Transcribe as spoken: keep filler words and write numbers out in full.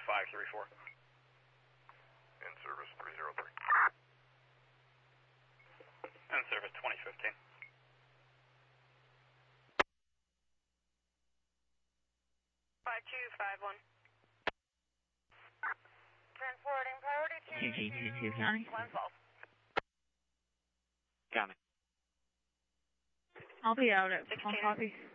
five three four. In service three zero three. In service twenty fifteen. five two five one. Transporting priority to County. Glen Falls. County. I'll be out at one copy.